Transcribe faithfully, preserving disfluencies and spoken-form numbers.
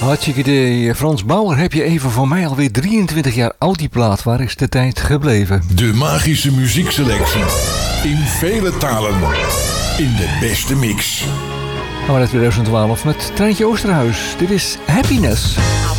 Hartstikke idee. Frans Bauer, heb je even van mij alweer drieëntwintig jaar oud die plaat. Waar is de tijd gebleven? De magische muziekselectie. In vele talen. In de beste mix. Maar uit twintig twaalf met Treintje Oosterhuis. Dit is Happiness.